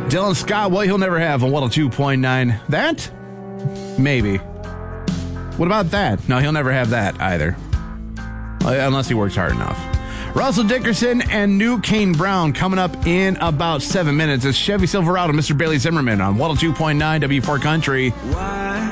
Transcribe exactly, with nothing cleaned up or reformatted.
Dylan Scott, well, he'll never have on one oh two point nine. That? Maybe. What about that? No, he'll never have that either. Unless he works hard enough. Russell Dickerson and New Kane Brown coming up in about seven minutes. It's Chevy Silverado, Mister Bailey Zimmerman on one oh two point nine W four Country. Why?